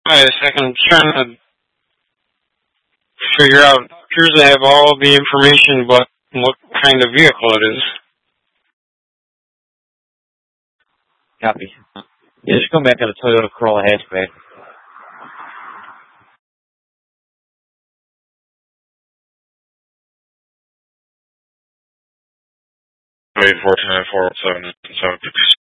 Wait a second, I'm trying to figure out. It appears to have all the information but what kind of vehicle it is. Copy. Yeah, just come back on a Toyota Corolla hatchback. Wait, 14941776.